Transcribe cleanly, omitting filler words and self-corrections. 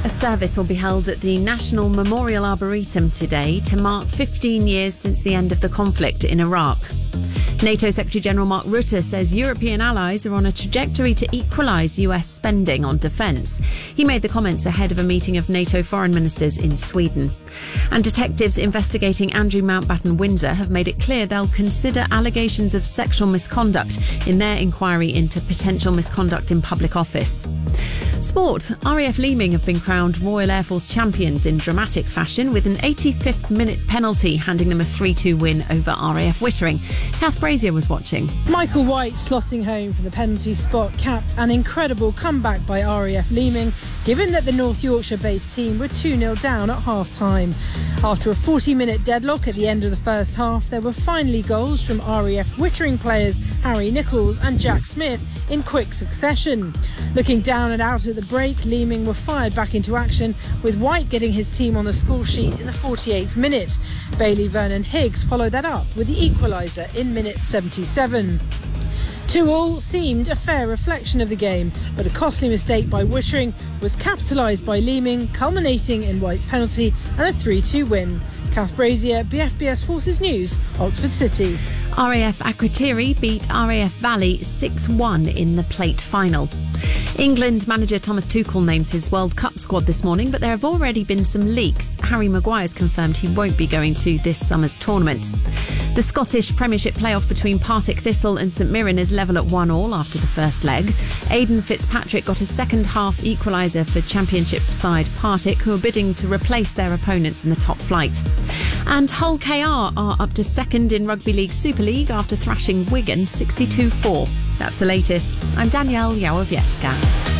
A service will be held at the National Memorial Arboretum today to mark 15 years since the end of the conflict in Iraq. NATO Secretary-General Mark Rutte says European allies are on a trajectory to equalise US spending on defence. He made the comments ahead of a meeting of NATO foreign ministers in Sweden. And detectives investigating Andrew Mountbatten Windsor have made it clear they'll consider allegations of sexual misconduct in their inquiry into potential misconduct in public office. Sport. RAF Leeming have been crowned Royal Air Force champions in dramatic fashion with an 85th minute penalty handing them a 3-2 win over RAF Wittering. Kath Brazier was watching. Michael White slotting home from the penalty spot capped an incredible comeback by RAF Leeming, given that the North Yorkshire-based team were 2-0 down at half-time. After a 40-minute deadlock at the end of the first half, there were finally goals from RAF Wittering players Harry Nichols and Jack Smith in quick succession. Looking down and out at the break, Leeming were fired back into action, with White getting his team on the score sheet in the 48th minute. Bailey Vernon Higgs followed that up with the equaliser in minute 77. 2-2 seemed a fair reflection of the game, but a costly mistake by Wittering was capitalised by Leeming, culminating in White's penalty and a 3-2 win. Kath Brazier, BFBS Forces News, Oxford City. RAF Akrotiri beat RAF Valley 6-1 in the plate final. England manager Thomas Tuchel names his World Cup squad this morning, but there have already been some leaks. Harry Maguire's confirmed he won't be going to this summer's tournament. The Scottish Premiership playoff between Partick Thistle and St Mirren is level at 1-1 after the first leg. Aidan Fitzpatrick got a second-half equaliser for Championship side Partick, who are bidding to replace their opponents in the top flight. And Hull KR are up to second in Rugby League Super League after thrashing Wigan 62-4. That's the latest. I'm Danielle Yawowiecka.